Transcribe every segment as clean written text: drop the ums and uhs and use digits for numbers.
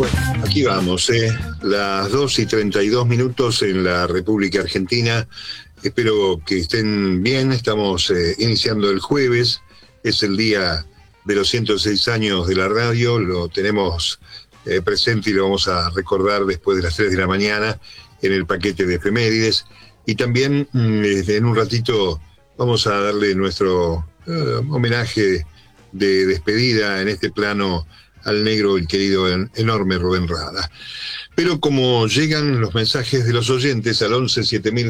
Bueno, aquí vamos, las 2:32 en la República Argentina. Espero que estén bien. Estamos iniciando el jueves. Es el día de los 106 años de la radio. Lo tenemos presente y lo vamos a recordar después de las 3 de la mañana en el paquete de efemérides. Y también en un ratito vamos a darle nuestro homenaje de despedida en este plano al negro, el querido enorme Rubén Rada. Pero como llegan los mensajes de los oyentes al 11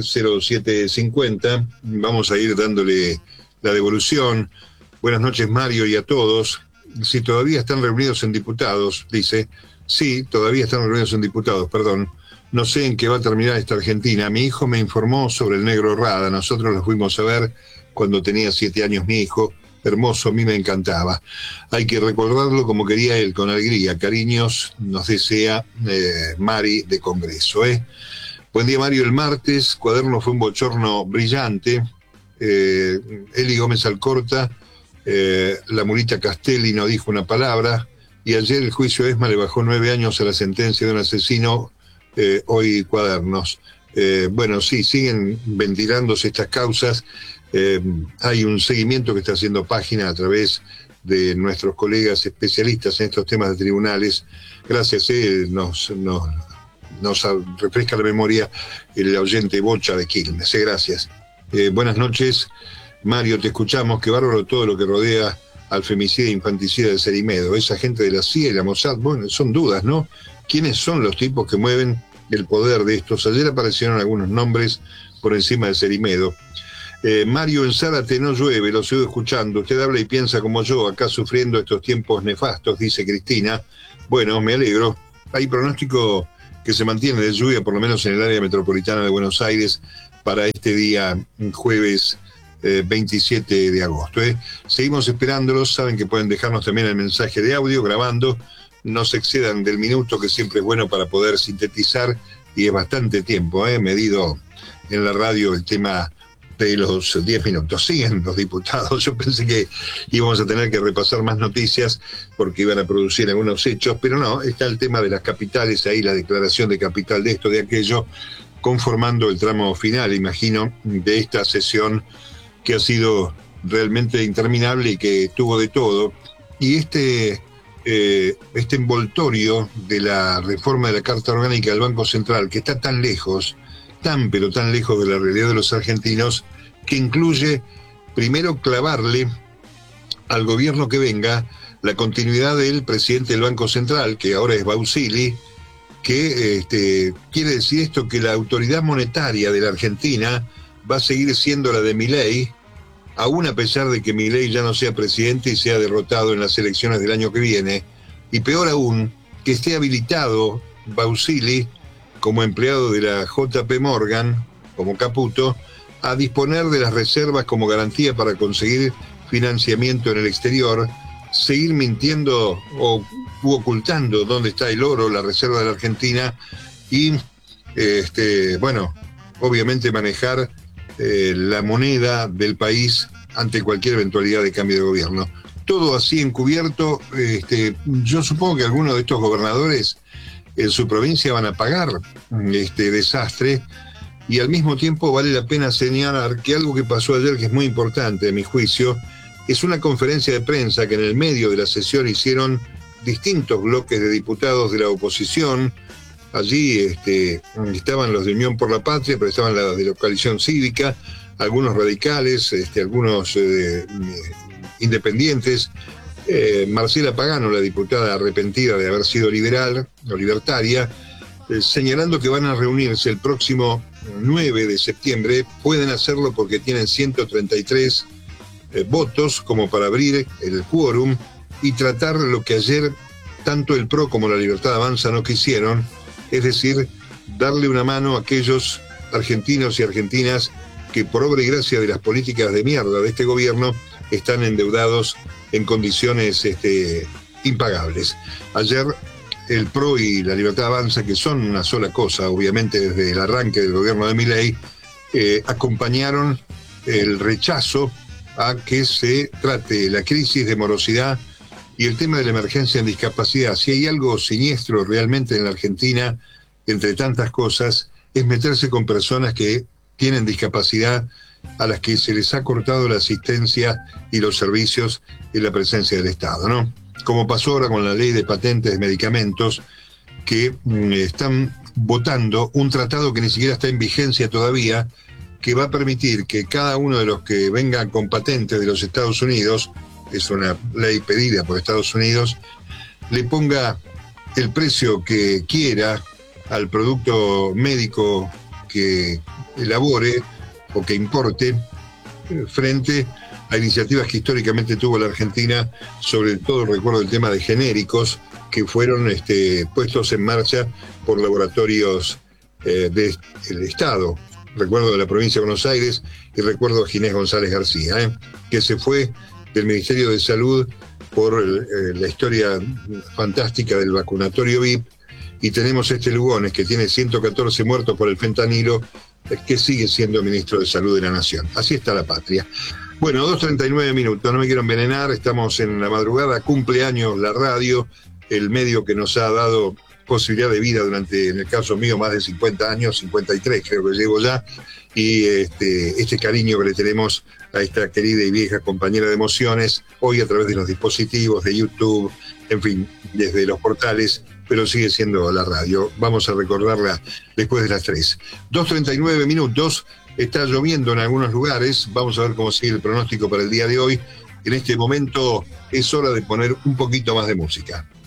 700750, vamos a ir dándole la devolución. Buenas noches, Mario, y a todos. Si todavía están reunidos en diputados, dice, sí, todavía están reunidos en diputados, perdón. No sé en qué va a terminar esta Argentina. Mi hijo me informó sobre el negro Rada. Nosotros lo fuimos a ver cuando tenía 7 años mi hijo. Hermoso, a mí me encantaba. Hay que recordarlo como quería él, con alegría. Cariños, nos desea Mari de Congreso. Buen día, Mario. El martes, Cuaderno fue un bochorno brillante. Eli Gómez Alcorta, la Mulita Castelli no dijo una palabra. Y ayer el juicio ESMA le bajó 9 años a la sentencia de un asesino. Hoy Cuadernos. Bueno, sí, siguen ventilándose estas causas. Hay un seguimiento que está haciendo Página a través de nuestros colegas especialistas en estos temas de tribunales. Gracias, nos refresca la memoria el oyente Bocha de Quilmes. Gracias. Buenas noches, Mario, te escuchamos. Qué bárbaro todo lo que rodea al femicida e infanticida de Cerimedo. Esa gente de la CIA y la Mossad, bueno, son dudas, ¿no? ¿Quiénes son los tipos que mueven el poder de estos? Ayer aparecieron algunos nombres por encima de Cerimedo. Mario, en Zárate no llueve, lo sigo escuchando. Usted habla y piensa como yo, acá sufriendo estos tiempos nefastos, dice Cristina. Bueno, me alegro. Hay pronóstico que se mantiene de lluvia, por lo menos en el área metropolitana de Buenos Aires, para este día jueves 27 de agosto. Seguimos esperándolos. Saben que pueden dejarnos también el mensaje de audio grabando. No se excedan del minuto, que siempre es bueno para poder sintetizar, y es bastante tiempo, medido en la radio el tema de los 10 minutos. Siguen los diputados. Yo pensé que íbamos a tener que repasar más noticias porque iban a producir algunos hechos, pero no, está el tema de las capitales, ahí la declaración de capital de esto, de aquello, conformando el tramo final, imagino, de esta sesión que ha sido realmente interminable y que tuvo de todo. Y este envoltorio de la reforma de la Carta Orgánica del Banco Central, que está tan lejos, pero tan lejos de la realidad de los argentinos, que incluye primero clavarle al gobierno que venga la continuidad del presidente del Banco Central, que ahora es Bausili, que quiere decir esto, que la autoridad monetaria de la Argentina va a seguir siendo la de Milei, aún a pesar de que Milei ya no sea presidente y sea derrotado en las elecciones del año que viene, y peor aún, que esté habilitado Bausili como empleado de la JP Morgan, como Caputo, a disponer de las reservas como garantía para conseguir financiamiento en el exterior, seguir mintiendo u ocultando dónde está el oro, la reserva de la Argentina, y bueno, obviamente manejar la moneda del país ante cualquier eventualidad de cambio de gobierno. Todo así encubierto. Yo supongo que algunos de estos gobernadores en su provincia van a pagar este desastre, y al mismo tiempo vale la pena señalar que algo que pasó ayer, que es muy importante a mi juicio, es una conferencia de prensa que en el medio de la sesión hicieron distintos bloques de diputados de la oposición. Allí estaban los de Unión por la Patria, pero estaban los de la coalición cívica, algunos radicales, algunos independientes. Marcela Pagano, la diputada arrepentida de haber sido liberal o libertaria, señalando que van a reunirse el próximo 9 de septiembre. Pueden hacerlo porque tienen 133 votos como para abrir el quórum y tratar lo que ayer tanto el PRO como la Libertad Avanza no quisieron, es decir, darle una mano a aquellos argentinos y argentinas que por obra y gracia de las políticas de mierda de este gobierno están endeudados en condiciones impagables. Ayer el PRO y la Libertad Avanza, que son una sola cosa, obviamente desde el arranque del gobierno de Milei, acompañaron el rechazo a que se trate la crisis de morosidad Y el tema de la emergencia en discapacidad, si hay algo siniestro realmente en la Argentina, entre tantas cosas, es meterse con personas que tienen discapacidad, a las que se les ha cortado la asistencia y los servicios en la presencia del Estado, ¿no? Como pasó ahora con la ley de patentes de medicamentos, que están votando un tratado que ni siquiera está en vigencia todavía, que va a permitir que cada uno de los que vengan con patentes de los Estados Unidos, es una ley pedida por Estados Unidos, le ponga el precio que quiera al producto médico que elabore o que importe, frente a iniciativas que históricamente tuvo la Argentina, sobre todo recuerdo el tema de genéricos, que fueron puestos en marcha por laboratorios del Estado. Recuerdo de la provincia de Buenos Aires y recuerdo a Ginés González García, que se fue del Ministerio de Salud por la historia fantástica del vacunatorio VIP, y tenemos Lugones, que tiene 114 muertos por el fentanilo, que sigue siendo ministro de Salud de la Nación. Así está la patria. Bueno, 2:39 minutos, no me quiero envenenar, estamos en la madrugada, cumpleaños la radio, el medio que nos ha dado posibilidad de vida durante, en el caso mío, más de 50 años, 53 creo que llevo ya, y este cariño que le tenemos a esta querida y vieja compañera de emociones, hoy a través de los dispositivos, de YouTube, en fin, desde los portales, pero sigue siendo la radio. Vamos a recordarla después de las 3. 2:39 minutos, está lloviendo en algunos lugares, vamos a ver cómo sigue el pronóstico para el día de hoy. En este momento es hora de poner un poquito más de música.